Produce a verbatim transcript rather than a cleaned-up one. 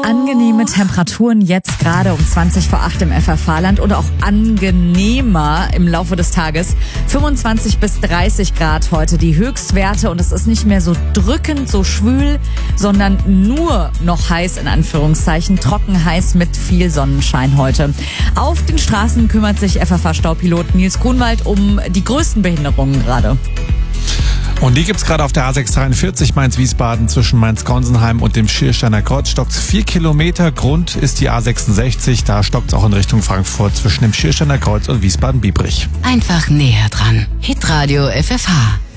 Angenehme Temperaturen jetzt gerade um zwanzig vor acht im F F H-Land und auch angenehmer im Laufe des Tages. fünfundzwanzig bis dreißig Grad heute die Höchstwerte und es ist nicht mehr so drückend, so schwül, sondern nur noch heiß in Anführungszeichen, trocken heiß mit viel Sonnenschein heute. Auf den Straßen kümmert sich F F H-Staupilot Nils Grunwald um die größten Behinderungen gerade. Und die gibt's gerade auf der A sechs dreiundvierzig Mainz-Wiesbaden zwischen Mainz-Gonsenheim und dem Schiersteiner Kreuz. Stockt's vier Kilometer. Grund ist die A sechsundsechzig. Da stockt's auch in Richtung Frankfurt zwischen dem Schiersteiner Kreuz und Wiesbaden-Biebrich. Einfach näher dran. Hitradio F F H.